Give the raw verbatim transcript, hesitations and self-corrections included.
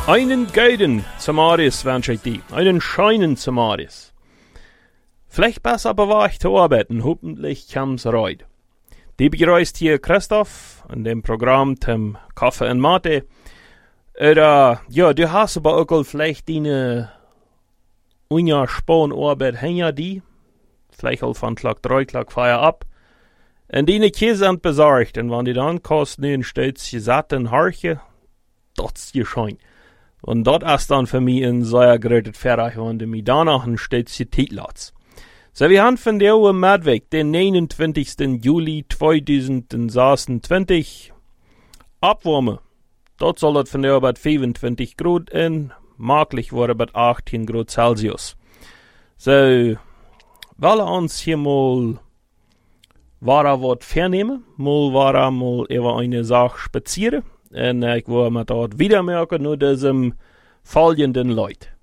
Einen guten Samaris wünsche ich dir, einen scheinen Samaris. Vielleicht besser bewacht zu arbeiten, hoffentlich kommt's reut. Die begrüßt hier Christoph in dem Programm zum Kaffee und Mate. Oder, ja, du hast aber auch vielleicht deine unja Spanarbeit hängen die, vielleicht auch von Tag drei, Tag vier ab. Und die Käse sind besorgt, und wenn die dann kosten, dann steht sie satt in Harche, das geschein. Und dort ist dann für mich ein sehr gerötet Fertig, und mir danach steht sie Titlatz. So, wir haben von der Uhr Madweg, den neunundzwanzigsten Juli zweitausendsechsundzwanzig, Abwärme. Dort soll es von der Uhr bei fünfundzwanzig Grad in, möglich wurde bei achtzehn Grad Celsius. So, wollen wir uns hier mal war was vernehmen, mal war mal über eine Sache spazieren. Und ich will mir dort wieder merken, nur diesem folgenden Leute.